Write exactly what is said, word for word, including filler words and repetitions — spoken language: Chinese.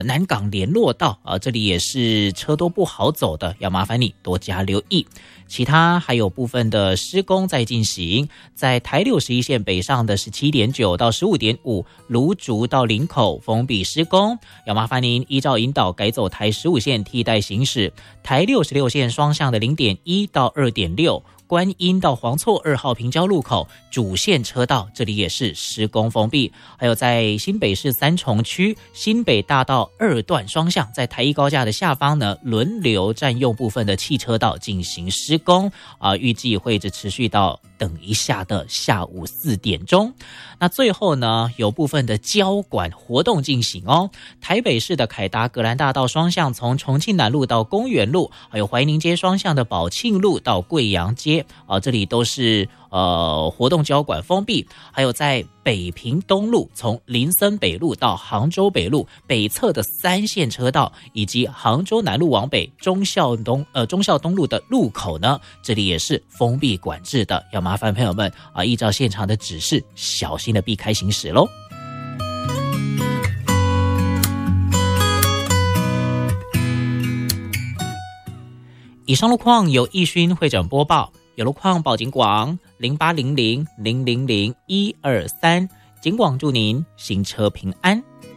南港联络道啊，这里也是车都不好走的，要麻烦你多加留意。其他还有部分的施工在进行，在台六十一线北上的十七点九到十五点五，芦竹到林口封闭施工，要麻烦您依照引导改走台十五线替代行驶。台六十六线双向的零点一到二点六。观音到黄厝二号平交路口主线车道，这里也是施工封闭。还有在新北市三重区新北大道二段双向，在台一高架的下方呢，轮流占用部分的汽车道进行施工啊，预计会一直持续到等一下的下午四点钟。那最后呢，有部分的交管活动进行哦。台北市的凯达格兰大道双向，从重庆南路到公园路，还有怀宁街双向的宝庆路到贵阳街啊，这里都是呃活动交管封闭。还有在北平东路，从林森北路到杭州北路北侧的三线车道，以及杭州南路往北忠孝东呃忠孝东路的路口呢，这里也是封闭管制的，要麻烦朋友们啊，依照现场的指示，小心的避开行驶喽。以上路况由义勋会诊播报，有路况报警广零八零零零零零一二三，警广祝您行车平安。